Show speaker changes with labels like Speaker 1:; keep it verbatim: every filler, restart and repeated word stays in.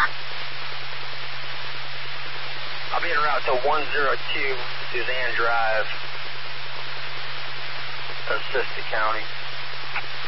Speaker 1: I'll be en route to one oh two Suzanne Drive, Assistant County.